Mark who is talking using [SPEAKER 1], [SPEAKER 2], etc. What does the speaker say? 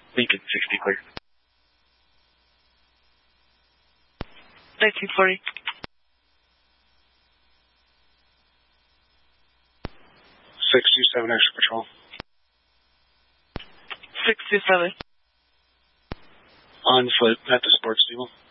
[SPEAKER 1] Lincoln 60 clear.
[SPEAKER 2] 1940.
[SPEAKER 1] 627 extra patrol.
[SPEAKER 2] 627.
[SPEAKER 1] On foot at the sports table.